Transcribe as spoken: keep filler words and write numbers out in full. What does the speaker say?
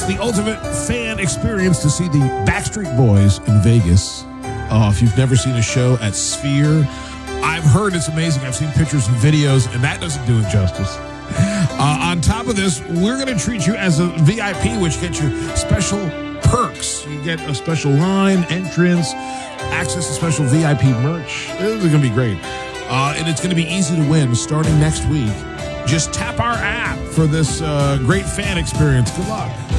the ultimate fan experience to see the Backstreet Boys in Vegas. Uh, if you've never seen a show at Sphere, I've heard it's amazing. I've seen pictures and videos, and that doesn't do it justice. Uh, on top of this, we're going to treat you as a V I P, which gets you special perks. You get a special line, entrance, access to special V I P merch. This is going to be great. Uh, and it's going to be easy to win starting next week. Just tap our app for this uh, great fan experience. Good luck.